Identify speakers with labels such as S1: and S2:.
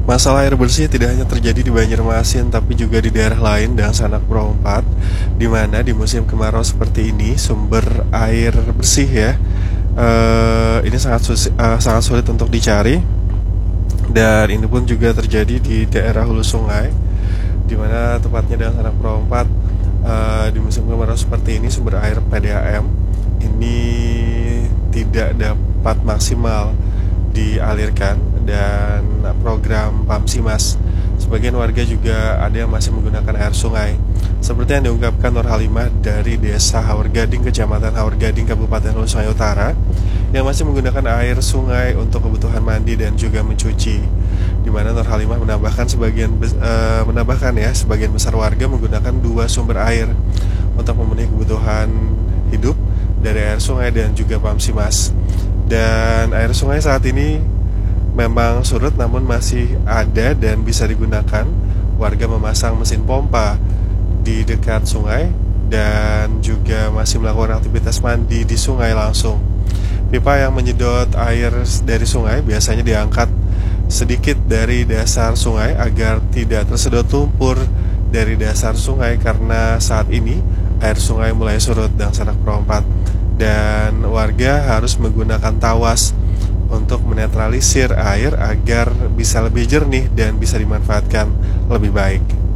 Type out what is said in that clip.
S1: Masalah air bersih tidak hanya terjadi di Banjarmasin tapi juga di daerah lain dan Sanak Pro 4, di mana di musim kemarau seperti ini sumber air bersih ya ini sangat sulit untuk dicari, dan ini pun juga terjadi di daerah hulu sungai, di mana tepatnya dalam Sanak Pro 4 di musim kemarau seperti ini sumber air PDAM ini tidak dapat maksimal dialirkan, dan program Pamsimas, sebagian warga juga ada yang masih menggunakan air sungai, seperti yang diungkapkan Nur Halimah dari Desa Haurgading, Kecamatan Haurgading, Kabupaten Hulu Sungai Utara, yang masih menggunakan air sungai untuk kebutuhan mandi dan juga mencuci. Di mana Nur Halimah menambahkan sebagian besar warga menggunakan dua sumber air untuk memenuhi kebutuhan hidup dari air sungai dan juga Pamsimas. Dan air sungai saat ini memang surut namun masih ada dan bisa digunakan. Warga memasang mesin pompa di dekat sungai dan juga masih melakukan aktivitas mandi di sungai langsung. Pipa yang menyedot air dari sungai biasanya diangkat sedikit dari dasar sungai agar tidak tersedot lumpur dari dasar sungai, karena saat ini air sungai mulai surut dan Sanak Pro 4, dan warga harus menggunakan tawas untuk menetralisir air agar bisa lebih jernih dan bisa dimanfaatkan lebih baik.